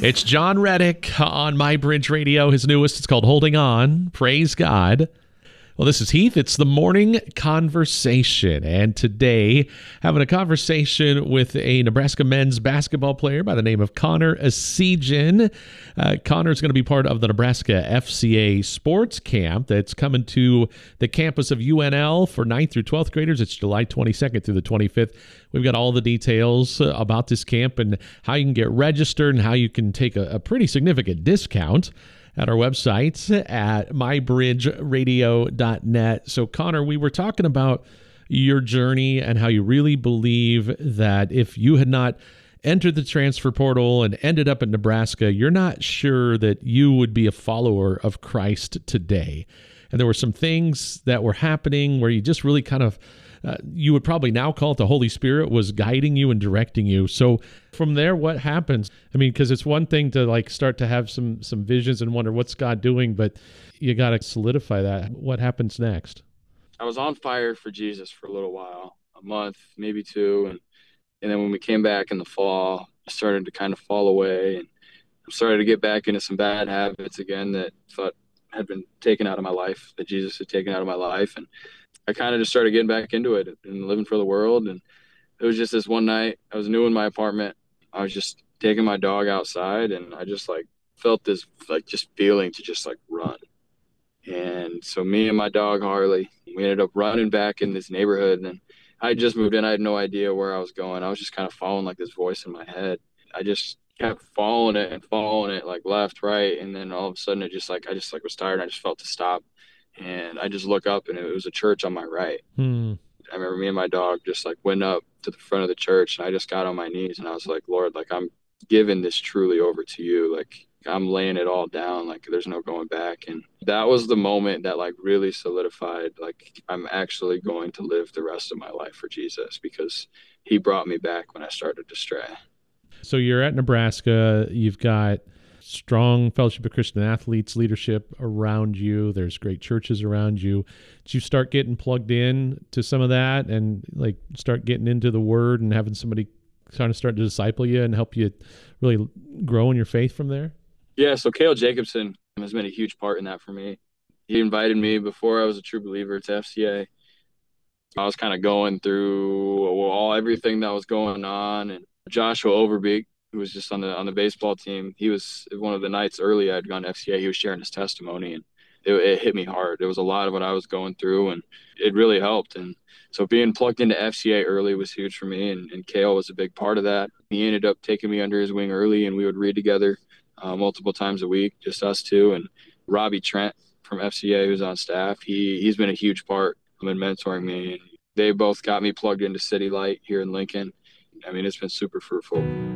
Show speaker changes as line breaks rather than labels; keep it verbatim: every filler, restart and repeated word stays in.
It's John Reddick on My Bridge Radio. His newest, it's called Holding On. Praise God. Well, this is Heath. It's the morning conversation. And today, having a conversation with a Nebraska men's basketball player by the name of Connor Essegian. Uh, Connor's going to be part of the Nebraska F C A sports camp that's coming to the campus of U N L for ninth through twelfth graders. It's July twenty-second through the twenty-fifth. We've got all the details uh, about this camp and how you can get registered and how you can take a, a pretty significant discount at our website at my bridge radio dot net. So, Connor, we were talking about your journey and how you really believe that if you had not entered the transfer portal and ended up in Nebraska, you're not sure that you would be a follower of Christ today. And there were some things that were happening where you just really kind of Uh, you would probably now call it the Holy Spirit was guiding you and directing you. So from there, what happens? I mean, because it's one thing to like start to have some some visions and wonder what's God doing, but you got to solidify that. What happens next?
I was on fire for Jesus for a little while, a month, maybe two. And, and then when we came back in the fall, I started to kind of fall away and I started to get back into some bad habits again that I thought had been taken out of my life, that Jesus had taken out of my life. And I kind of just started getting back into it and living for the world. And it was just this one night, I was new in my apartment. I was just taking my dog outside and I just like felt this like just feeling to just like run. And so me and my dog, Harley, we ended up running back in this neighborhood. And I just moved in. I had no idea where I was going. I was just kind of following like this voice in my head. I just kept following it and following it like left, right. And then all of a sudden it just like, I just like was tired. And I just felt to stop. And I just look up and it was a church on my right.
Hmm.
I remember me and my dog just like went up to the front of the church and I just got on my knees and I was like, Lord, like I'm giving this truly over to you. Like I'm laying it all down. Like there's no going back. And that was the moment that like really solidified, like I'm actually going to live the rest of my life for Jesus because he brought me back when I started to stray.
So you're at Nebraska. You've got strong Fellowship of Christian Athletes leadership around you. There's great churches around you. Did you start getting plugged in to some of that and like start getting into the Word and having somebody kind of start to disciple you and help you really grow in your faith from there?
Yeah, so Cale Jacobson has been a huge part in that for me. He invited me before I was a true believer to F C A. I was kind of going through all everything that was going on, and Joshua Overbeek, who was just on the on the baseball team, he was one of the nights early I'd gone to F C A. He was sharing his testimony, and it, it hit me hard. There was a lot of what I was going through, and it really helped. And so being plugged into F C A early was huge for me, and, and Cale was a big part of that. He ended up taking me under his wing early, and we would read together uh, multiple times a week, just us two. And Robbie Trent from F C A, who's on staff, he, he's been a huge part of mentoring me. And they both got me plugged into City Light here in Lincoln. I mean, it's been super fruitful.